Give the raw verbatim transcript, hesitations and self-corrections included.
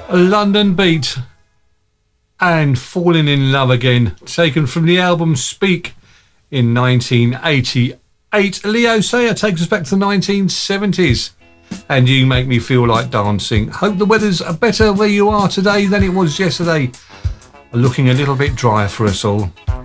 London Beat and Falling in Love Again, taken from the album Speak in nineteen eighty-eight. Leo Sayer takes us back to the nineteen seventies. And You Make Me Feel Like Dancing. Hope the weather's better where you are today than it was yesterday. Looking a little bit drier for us all.